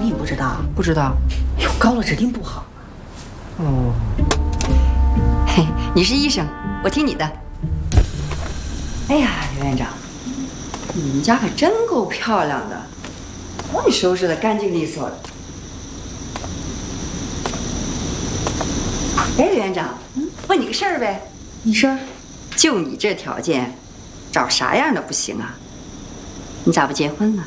你不知道？ 不知道。 有高了指定不好。 哦。嘿，你是医生，我听你的。哎呀，刘院长，你们家可真够漂亮的，把你收拾得干净利索的。哎，刘院长，问你个事儿呗。 你说， 就你这条件，找啥样的不行啊？你咋不结婚呢？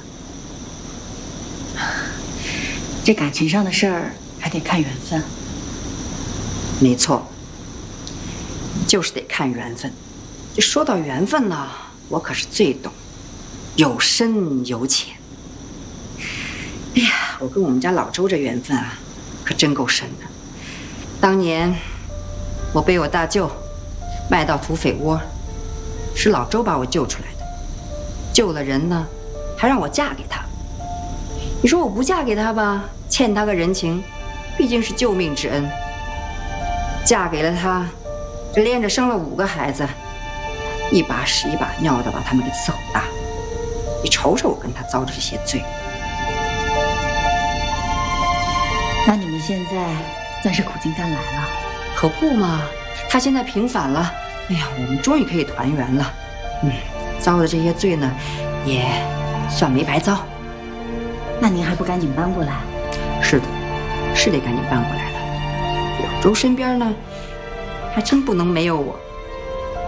这感情上的事儿还得看缘分。 没错，就是得看缘分。这说到缘分呢，我可是最懂，有深有浅。哎呀，我跟我们家老周这缘分啊，可真够深的。当年我被我大舅卖到土匪窝，是老周把我救出来的。救了人呢，还让我嫁给他。你说我不嫁给他吧，欠他个人情，毕竟是救命之恩。嫁给了他，这连着生了5个孩子，一把屎一把尿的把他们给伺候大。你瞅瞅我跟他遭的这些罪。 那你们现在算是苦尽甘来了。 可不嘛，他现在平反了，哎呀，我们终于可以团圆了。遭的这些罪呢，也算没白遭。 那您还不赶紧搬过来？ 是的，是得赶紧搬过来了。老周身边呢，还真不能没有我。